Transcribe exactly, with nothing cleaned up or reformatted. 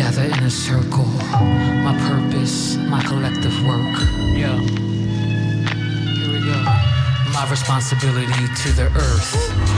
gather in a circle. My purpose, my collective work. Yeah. Here we go. My responsibility to the earth.